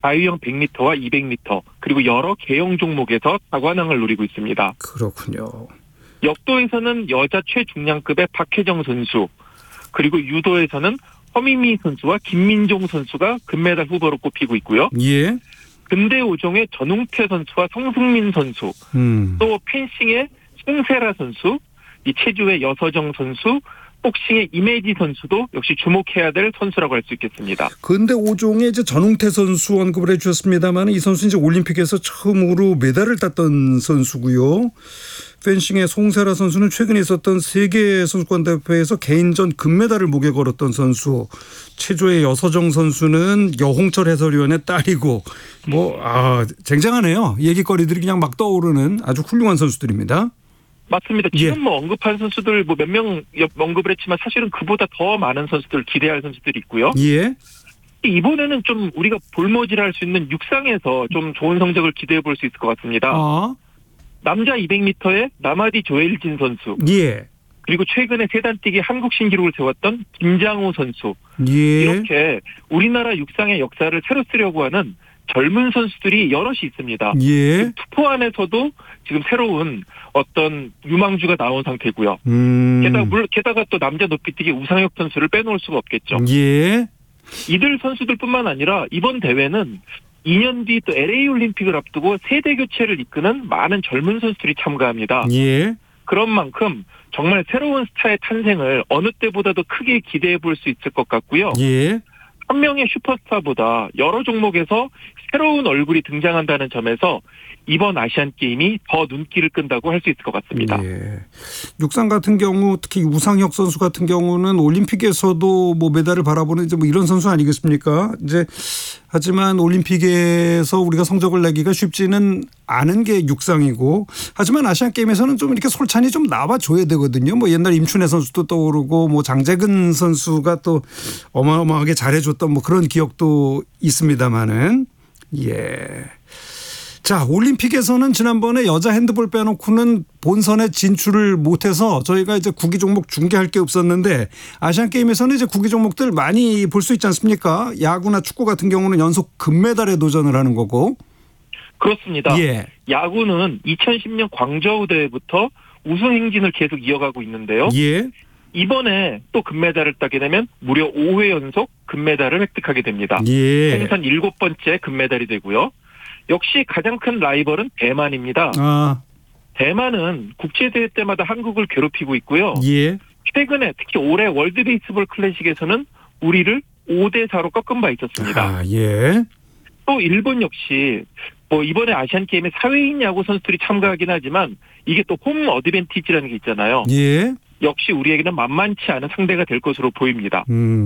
자유형 100m와 200m 그리고 여러 개영 종목에서 다관왕을 노리고 있습니다. 그렇군요. 역도에서는 여자 최중량급의 박혜정 선수, 그리고 유도에서는 허미미 선수와 김민종 선수가 금메달 후보로 꼽히고 있고요. 예. 근대 5종의 전웅태 선수와 성승민 선수, 또 펜싱의 송세라 선수, 이 체조의 여서정 선수, 복싱의 이매지 선수도 역시 주목해야 될 선수라고 할 수 있겠습니다. 근데 5종의 이제 전웅태 선수 언급을 해주셨습니다만 이 선수 이제 올림픽에서 처음으로 메달을 땄던 선수고요. 펜싱의 송세라 선수는 최근에 있었던 세계 선수권 대회에서 개인전 금메달을 목에 걸었던 선수. 체조의 여서정 선수는 여홍철 해설위원의 딸이고 쟁쟁하네요. 얘기거리들이 그냥 막 떠오르는 아주 훌륭한 선수들입니다. 맞습니다. 지금 언급한 선수들 몇 명 언급을 했지만 사실은 그보다 더 많은 선수들 기대할 선수들이 있고요. 예. 이번에는 좀 우리가 볼모질할 수 있는 육상에서 좀 좋은 성적을 기대해 볼 수 있을 것 같습니다. 남자 200m의 나마디 조엘진 선수. 예. 그리고 최근에 세단뛰기 한국 신기록을 세웠던 김장호 선수. 예. 이렇게 우리나라 육상의 역사를 새로 쓰려고 하는 젊은 선수들이 여럿이 있습니다. 예. 투포 안에서도 지금 새로운 어떤 유망주가 나온 상태고요. 게다가 또 남자 높이뛰기 우상혁 선수를 빼놓을 수가 없겠죠. 예. 이들 선수들뿐만 아니라 이번 대회는 2년 뒤 또 LA 올림픽을 앞두고 세대 교체를 이끄는 많은 젊은 선수들이 참가합니다. 예. 그런 만큼 정말 새로운 스타의 탄생을 어느 때보다도 크게 기대해 볼 수 있을 것 같고요. 예. 한 명의 슈퍼스타보다 여러 종목에서 새로운 얼굴이 등장한다는 점에서 이번 아시안게임이 더 눈길을 끈다고 할 수 있을 것 같습니다. 예. 육상 같은 경우 특히 우상혁 선수 같은 경우는 올림픽에서도 메달을 바라보는 이제 이런 선수 아니겠습니까? 이제 하지만 올림픽에서 우리가 성적을 내기가 쉽지는 않은 게 육상이고, 하지만 아시안게임에서는 좀 이렇게 솔찬히 좀 나와줘야 되거든요. 옛날 임춘혜 선수도 떠오르고 장재근 선수가 또 어마어마하게 잘해줬던 그런 기억도 있습니다만은. 예. 자, 올림픽에서는 지난번에 여자 핸드볼 빼놓고는 본선에 진출을 못해서 저희가 이제 구기 종목 중계할 게 없었는데, 아시안게임에서는 이제 구기 종목들 많이 볼 수 있지 않습니까? 야구나 축구 같은 경우는 연속 금메달에 도전을 하는 거고. 그렇습니다. 예. 야구는 2010년 광저우 대회부터 우승 행진을 계속 이어가고 있는데요. 예. 이번에 또 금메달을 따게 되면 무려 5회 연속 금메달을 획득하게 됩니다. 예. 생선 7번째 금메달이 되고요. 역시 가장 큰 라이벌은 대만입니다. 대만은 국제대회 때마다 한국을 괴롭히고 있고요. 예. 최근에 특히 올해 월드 베이스볼 클래식에서는 우리를 5대4로 꺾은 바 있었습니다. 예. 또 일본 역시 이번에 아시안게임에 사회인 야구 선수들이 참가하긴 하지만 이게 또 홈 어드밴티지라는 게 있잖아요. 예. 역시 우리에게는 만만치 않은 상대가 될 것으로 보입니다.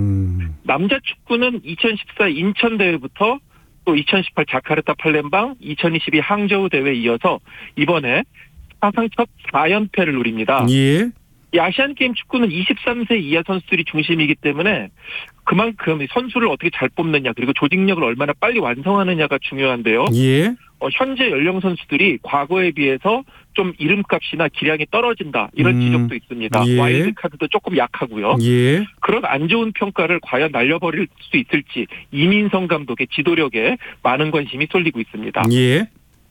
남자 축구는 2014 인천 대회부터 또 2018 자카르타 팔렘방, 2022 항저우 대회에 이어서 이번에 사상 첫 4연패를 노립니다. 예. 이 아시안게임 축구는 23세 이하 선수들이 중심이기 때문에 그만큼 선수를 어떻게 잘 뽑느냐, 그리고 조직력을 얼마나 빨리 완성하느냐가 중요한데요. 예. 현재 연령 선수들이 과거에 비해서 좀 이름값이나 기량이 떨어진다, 이런 지적도 있습니다. 예. 와일드 카드도 조금 약하고요. 예. 그런 안 좋은 평가를 과연 날려버릴 수 있을지 이민성 감독의 지도력에 많은 관심이 쏠리고 있습니다. 예.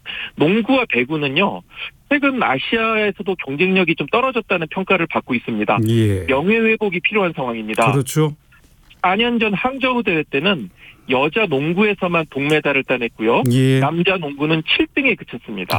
농구와 배구는요, 최근 아시아에서도 경쟁력이 좀 떨어졌다는 평가를 받고 있습니다. 예. 명예회복이 필요한 상황입니다. 그렇죠. 4년 전 항저우 대회 때는 여자 농구에서만 동메달을 따냈고요. 예. 남자 농구는 7등에 그쳤습니다.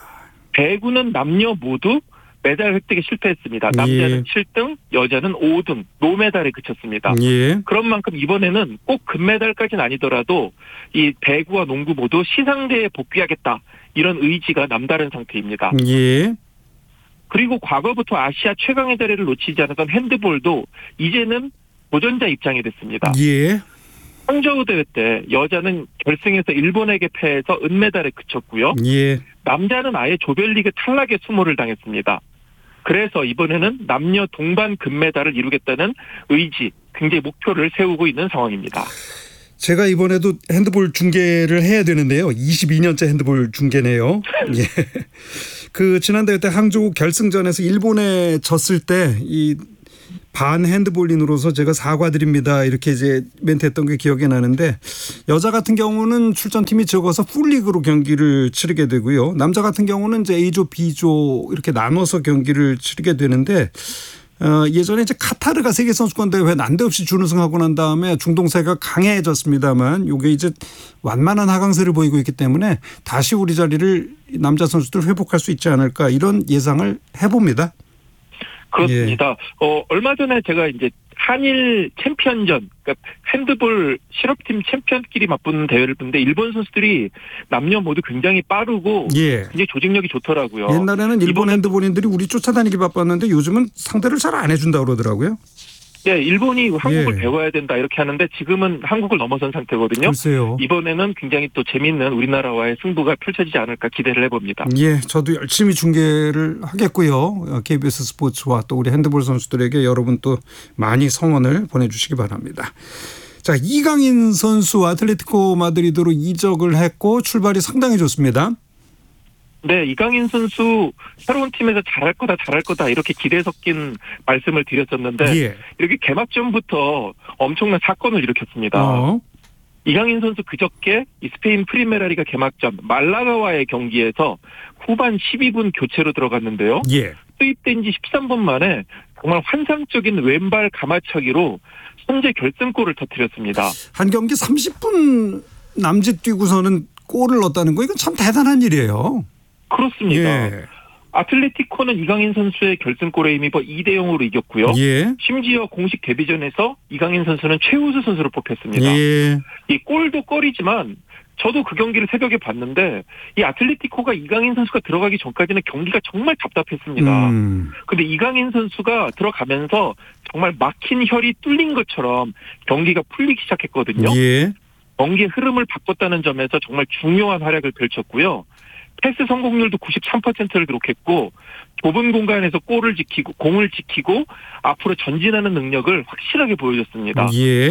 배구는 남녀 모두 메달 획득에 실패했습니다. 남자는 7등, 여자는 5등, 노메달에 그쳤습니다. 예. 그런 만큼 이번에는 꼭 금메달까지는 아니더라도 이 배구와 농구 모두 시상대에 복귀하겠다, 이런 의지가 남다른 상태입니다. 예. 그리고 과거부터 아시아 최강의 자리를 놓치지 않았던 핸드볼도 이제는 도전자 입장이 됐습니다. 예. 항저우 대회 때 여자는 결승에서 일본에게 패해서 은메달에 그쳤고요. 예. 남자는 아예 조별리그 탈락에 수모를 당했습니다. 그래서 이번에는 남녀 동반 금메달을 이루겠다는 의지, 굉장히 목표를 세우고 있는 상황입니다. 제가 이번에도 핸드볼 중계를 해야 되는데요. 22년째 핸드볼 중계네요. 예. 지난 대회 때 항저우 결승전에서 일본에 졌을 때 이 반 핸드볼인으로서 제가 사과드립니다. 이렇게 이제 멘트했던 게 기억이 나는데 여자 같은 경우는 출전팀이 적어서 풀리그로 경기를 치르게 되고요. 남자 같은 경우는 이제 A조, B조 이렇게 나눠서 경기를 치르게 되는데 예전에 이제 카타르가 세계선수권대회 난데없이 준우승하고 난 다음에 중동세가 강해졌습니다만 이게 이제 완만한 하강세를 보이고 있기 때문에 다시 우리 자리를 남자 선수들 회복할 수 있지 않을까 이런 예상을 해봅니다. 그렇습니다. 예. 얼마 전에 제가 이제 한일 챔피언전, 그러니까 핸드볼 실업팀 챔피언끼리 맞붙는 대회를 보는데 일본 선수들이 남녀 모두 굉장히 빠르고 굉장히 조직력이 좋더라고요. 옛날에는 일본 핸드볼인들이 우리 쫓아다니기 바빴는데 요즘은 상대를 잘 안 해준다고 그러더라고요. 네, 일본이 한국을 배워야 된다 이렇게 하는데 지금은 한국을 넘어선 상태거든요. 글쎄요. 이번에는 굉장히 또 재미있는 우리나라와의 승부가 펼쳐지지 않을까 기대를 해봅니다. 예, 저도 열심히 중계를 하겠고요. KBS 스포츠와 또 우리 핸드볼 선수들에게 여러분 또 많이 성원을 보내주시기 바랍니다. 자, 이강인 선수 아틀레티코 마드리드로 이적을 했고 출발이 상당히 좋습니다. 네, 이강인 선수 새로운 팀에서 잘할 거다 이렇게 기대 섞인 말씀을 드렸었는데 이렇게 개막전부터 엄청난 사건을 일으켰습니다. 이강인 선수 그저께 이 스페인 프리메라리가 개막전 말라가와의 경기에서 후반 12분 교체로 들어갔는데요. 투입된 지 13분 만에 정말 환상적인 왼발 가마차기로 선제 결승골을 터뜨렸습니다. 한 경기 30분 남짓 뛰고서는 골을 넣었다는 거 이건 참 대단한 일이에요. 그렇습니다. 아틀레티코는 이강인 선수의 결승골에 힘입어 2대0으로 이겼고요. 심지어 공식 데뷔전에서 이강인 선수는 최우수 선수로 뽑혔습니다. 이 골도 골이지만 저도 그 경기를 새벽에 봤는데 이 아틀레티코가 이강인 선수가 들어가기 전까지는 경기가 정말 답답했습니다. 근데 이강인 선수가 들어가면서 정말 막힌 혈이 뚫린 것처럼 경기가 풀리기 시작했거든요. 경기의 흐름을 바꿨다는 점에서 정말 중요한 활약을 펼쳤고요. 패스 성공률도 93%를 기록했고 좁은 공간에서 공을 지키고 앞으로 전진하는 능력을 확실하게 보여줬습니다.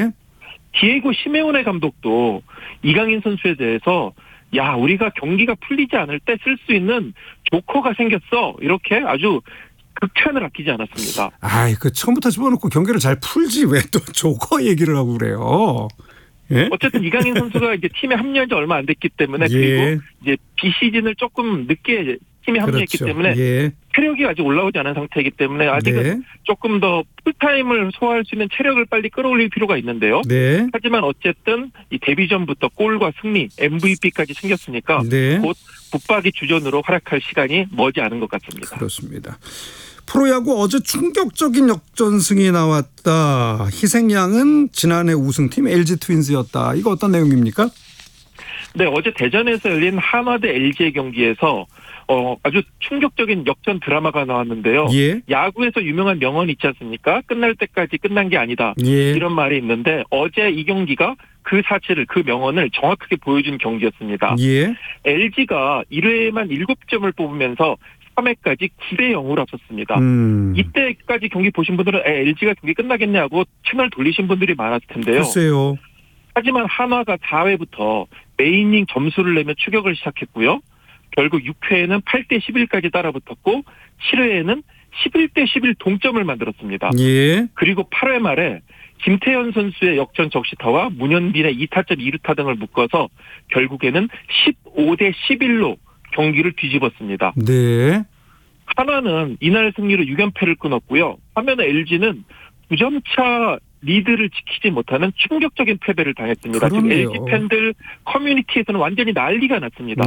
디에고 시메오네 감독도 이강인 선수에 대해서 야, 우리가 경기가 풀리지 않을 때 쓸 수 있는 조커가 생겼어. 이렇게 아주 극찬을 아끼지 않았습니다. 그 처음부터 집어넣고 경기를 잘 풀지 왜 또 조커 얘기를 하고 그래요. 어쨌든 이강인 선수가 이제 팀에 합류한 지 얼마 안 됐기 때문에 그리고 이제 비시즌을 조금 늦게 팀에 합류했기 때문에 체력이 아직 올라오지 않은 상태이기 때문에 아직은 조금 더 풀타임을 소화할 수 있는 체력을 빨리 끌어올릴 필요가 있는데요. 하지만 어쨌든 이 데뷔전부터 골과 승리, MVP까지 챙겼으니까 곧 붙박이 주전으로 활약할 시간이 머지 않은 것 같습니다. 그렇습니다. 프로야구 어제 충격적인 역전승이 나왔다. 희생양은 지난해 우승팀 LG 트윈스였다. 이거 어떤 내용입니까? 네, 어제 대전에서 열린 한화 대 LG의 경기에서 아주 충격적인 역전 드라마가 나왔는데요. 야구에서 유명한 명언이 있지 않습니까? 끝날 때까지 끝난 게 아니다. 이런 말이 있는데 어제 이 경기가 그 사실을, 그 명언을 정확하게 보여준 경기였습니다. LG가 1회에만 7점을 뽑으면서 3회까지 9대0으로 앞섰습니다. 이때까지 경기 보신 분들은 LG가 경기 끝나겠네 하고 채널 돌리신 분들이 많았을 텐데요. 글쎄요. 하지만 한화가 4회부터 메이닝 점수를 내며 추격을 시작했고요. 결국 6회에는 8대11까지 따라붙었고 7회에는 11대11 동점을 만들었습니다. 그리고 8회 말에 김태현 선수의 역전 적시타와 문현빈의 2타점 2루타 등을 묶어서 결국에는 15대11로 경기를 뒤집었습니다. 한화는 이날 승리로 6연패를 끊었고요. 반면에 LG는 9점차 리드를 지키지 못하는 충격적인 패배를 당했습니다. 지금 LG 팬들 커뮤니티에서는 완전히 난리가 났습니다.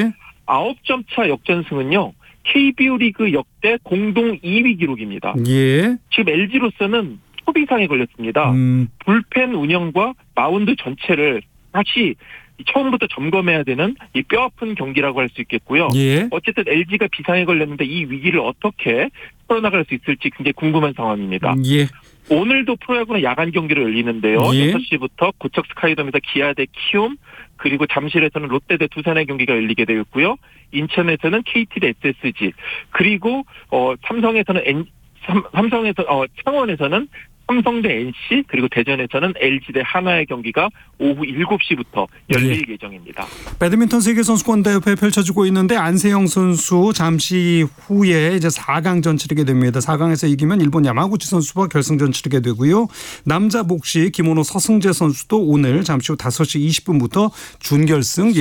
9점 차 역전승은요. KBO 리그 역대 공동 2위 기록입니다. 지금 LG로서는 소비상에 걸렸습니다. 불펜 운영과 마운드 전체를 다시 처음부터 점검해야 되는 이 뼈아픈 경기라고 할 수 있겠고요. 어쨌든 LG가 비상에 걸렸는데 이 위기를 어떻게 풀어나갈 수 있을지 굉장히 궁금한 상황입니다. 오늘도 프로야구는 야간 경기를 열리는데요. 6시부터 고척 스카이돔에서 기아 대 키움, 그리고 잠실에서는 롯데 대 두산의 경기가 열리게 되었고요. 인천에서는 KT 대 SSG, 그리고 창원에서는 삼성 대 NC 그리고 대전에서는 LG 대 한화의 경기가 오후 7시부터 열릴 예정입니다. 배드민턴 세계선수권대회 펼쳐지고 있는데 안세영 선수 잠시 후에 이제 4강전 치르게 됩니다. 4강에서 이기면 일본 야마구치 선수와 결승전 치르게 되고요. 남자 복식 김원호 서승재 선수도 오늘 잠시 후 5시 20분부터 준결승